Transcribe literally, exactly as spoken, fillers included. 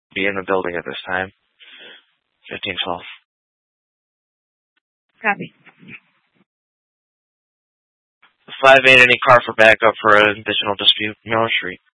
be in the building at this time. fifteen twelve. Copy. five eight, any car for backup for an additional dispute? Miller Street.